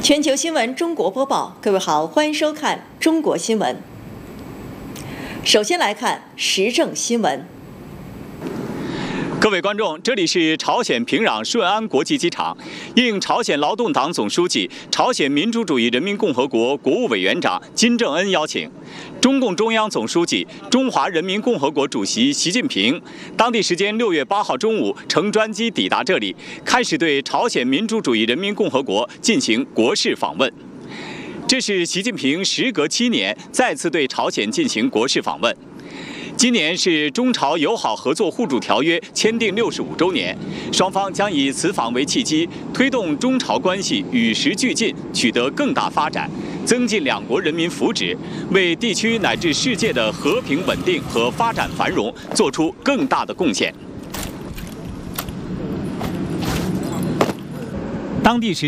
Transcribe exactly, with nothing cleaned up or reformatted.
全球新闻中国播报，各位好，欢迎收看中国新闻。首先来看时政新闻。 各位观众，这里是朝鲜平壤顺安国际机场。应朝鲜劳动党总书记、朝鲜民主主义人民共和国国务委员长金正恩邀请，中共中央总书记、中华人民共和国主席习近平当地时间六月八号中午乘专机抵达这里，开始对朝鲜民主主义人民共和国进行国事访问。这是习近平时隔七年再次对朝鲜进行国事访问。今年是中朝友好合作互助条约签订六十五周年，双方将以此访为契机，推动中朝关系与时俱进，取得更大发展，增进两国人民福祉，为地区乃至世界的和平稳定和发展繁荣做出更大的贡献。当地时